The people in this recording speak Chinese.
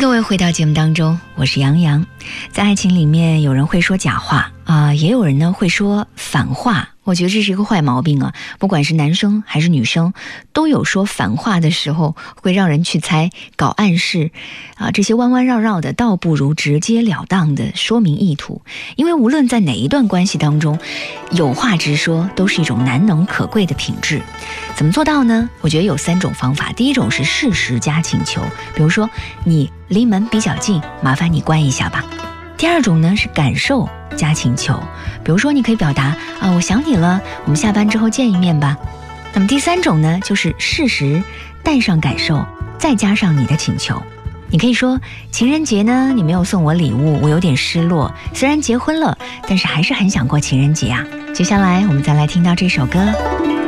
各位回到节目当中，我是杨洋。在爱情里面，有人会说假话也有人呢会说反话。我觉得这是一个坏毛病啊，不管是男生还是女生，都有说反话的时候，会让人去猜，搞暗示这些弯弯绕绕的，倒不如直截了当的说明意图。因为无论在哪一段关系当中，有话直说都是一种难能可贵的品质。怎么做到呢？我觉得有3种方法。第一种是事实加请求，比如说你离门比较近，麻烦你关一下吧。第二种呢是感受加请求，比如说你可以表达我想你了，我们下班之后见一面吧。那么第3种呢就是事实带上感受，再加上你的请求。你可以说情人节呢你没有送我礼物，我有点失落，虽然结婚了，但是还是很想过情人节啊。接下来我们再来听到这首歌。